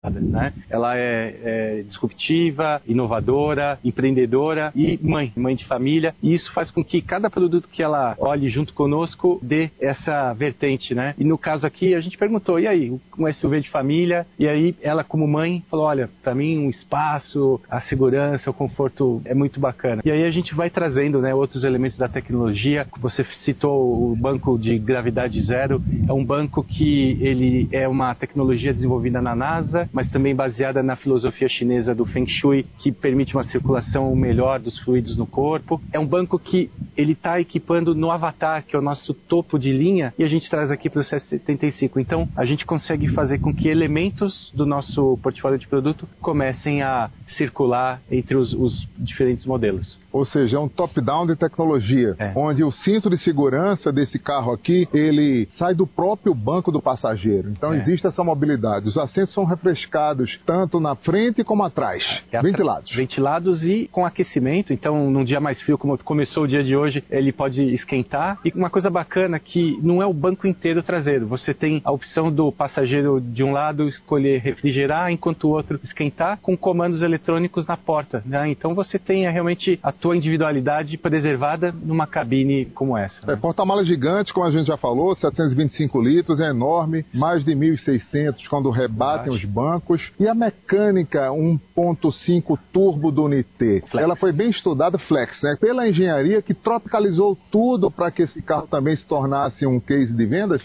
né? Ela é disruptiva, inovadora, empreendedora e mãe de família. E isso faz com que cada produto que ela olhe junto conosco dê essa vertente, né? E no caso aqui, a gente perguntou, e aí, um SUV de família? E aí, ela como mãe, falou, olha, para mim um espaço, a segurança, o conforto é muito bacana. E aí a gente vai trazendo, né, outros elementos da tecnologia. Você citou o banco de gravidade zero. É um banco que ele é uma tecnologia desenvolvida na NASA, mas também baseada na filosofia chinesa do Feng Shui, que permite uma circulação melhor dos fluidos no corpo. É um banco que ele está equipando no Avatar, que é o nosso topo de linha, e a gente traz aqui para o CS75. Então, a gente consegue fazer com que elementos do nosso portfólio de produto comecem a circular entre os diferentes modelos. Ou seja, é um top-down de tecnologia, onde o cinto de segurança desse carro aqui, ele sai do próprio banco do passageiro. Então existe essa mobilidade. Os assentos são refrescados, tanto na frente como atrás. Ventilados. Ventilados e com aquecimento. Então, num dia mais frio, como começou o dia de hoje, ele pode esquentar. E uma coisa bacana que não é o banco inteiro traseiro. Você tem a opção do passageiro de um lado escolher refrigerar, enquanto o outro esquentar, com comandos eletrônicos na porta, né? Então você tem realmente a tua individualidade preservada numa cabine como essa, né? Porta-malas gigante, como a gente já falou, 725 litros, é enorme, mais de 1.600 quando rebatem os bancos. E a mecânica 1.5 turbo do Unity, ela foi bem estudada, flex, né? Pela engenharia que tropicalizou tudo para que esse carro também se tornasse um case de vendas?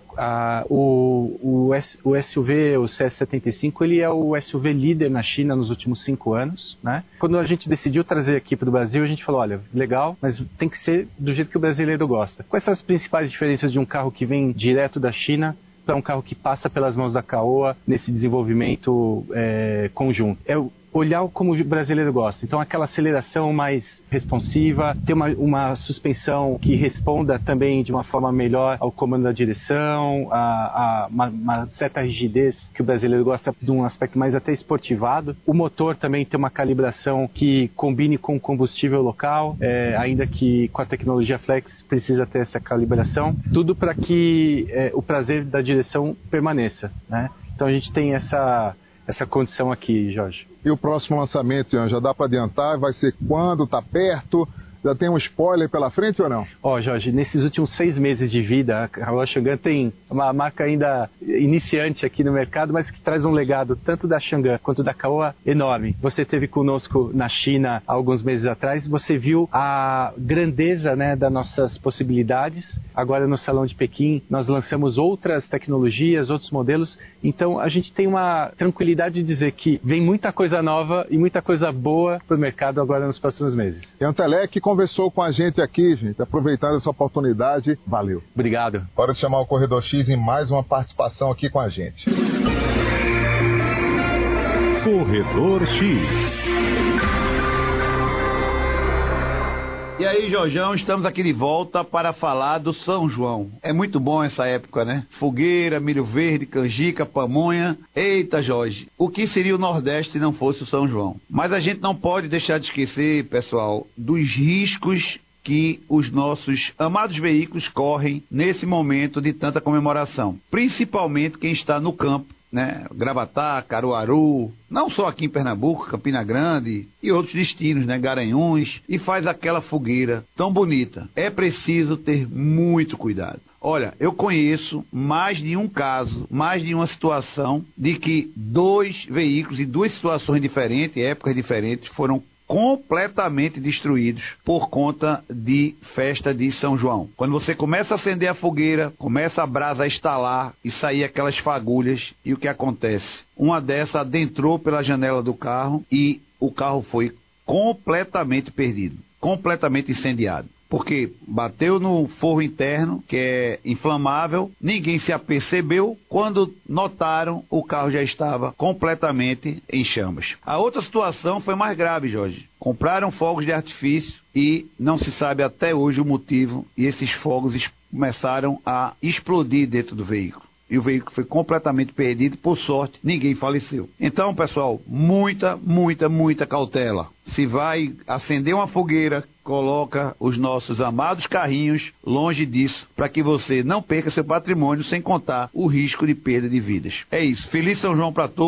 O SUV, o CS75, ele é o SUV líder na China nos últimos 5 anos, né? Quando a gente decidiu trazer aqui para o Brasil, a gente falou, olha, legal, mas tem que ser do jeito que o brasileiro gosta. Quais são as principais diferenças de um carro que vem direto da China para um carro que passa pelas mãos da Caoa nesse desenvolvimento conjunto? Olhar como o brasileiro gosta. Então, aquela aceleração mais responsiva, ter uma suspensão que responda também de uma forma melhor ao comando da direção, uma certa rigidez que o brasileiro gosta de um aspecto mais até esportivado. O motor também ter uma calibração que combine com o combustível local, ainda que com a tecnologia Flex precisa ter essa calibração. Tudo para que o prazer da direção permaneça, né? Então, a gente tem essa condição aqui, Jorge. E o próximo lançamento, Ian, já dá para adiantar? Vai ser quando? Está perto? Já tem um spoiler pela frente ou não? Jorge, nesses últimos 6 meses de vida, a Caoa Changan tem uma marca ainda iniciante aqui no mercado, mas que traz um legado tanto da Changan quanto da Caoa enorme. Você esteve conosco na China há alguns meses atrás, você viu a grandeza, né, das nossas possibilidades. Agora no Salão de Pequim nós lançamos outras tecnologias, outros modelos, então a gente tem uma tranquilidade de dizer que vem muita coisa nova e muita coisa boa para o mercado agora nos próximos meses. Ian Telec conversou com a gente aqui, gente, aproveitando essa oportunidade. Valeu. Obrigado. Hora de chamar o Corredor X em mais uma participação aqui com a gente. Corredor X. E aí, Jorjão, estamos aqui de volta para falar do São João. É muito bom essa época, né? Fogueira, milho verde, canjica, pamonha. Eita, Jorge, o que seria o Nordeste se não fosse o São João? Mas a gente não pode deixar de esquecer, pessoal, dos riscos que os nossos amados veículos correm nesse momento de tanta comemoração. Principalmente quem está no campo, né? Gravatá, Caruaru, não só aqui em Pernambuco, Campina Grande e outros destinos, né? Garanhuns, e faz aquela fogueira tão bonita. É preciso ter muito cuidado. Olha, eu conheço mais de um caso, mais de uma situação de que 2 veículos em 2 situações diferentes, épocas diferentes, foram completamente destruídos por conta de festa de São João. Quando você começa a acender a fogueira, começa a brasa a estalar e sair aquelas fagulhas, e o que acontece? Uma dessas adentrou pela janela do carro e o carro foi completamente perdido, completamente incendiado. Porque bateu no forro interno, que é inflamável, ninguém se apercebeu, quando notaram, o carro já estava completamente em chamas. A outra situação foi mais grave, Jorge. Compraram fogos de artifício e não se sabe até hoje o motivo, e esses fogos começaram a explodir dentro do veículo. E o veículo foi completamente perdido, por sorte, ninguém faleceu. Então, pessoal, muita cautela. Se vai acender uma fogueira, coloca os nossos amados carrinhos longe disso, para que você não perca seu patrimônio, sem contar o risco de perda de vidas. É isso. Feliz São João para todos.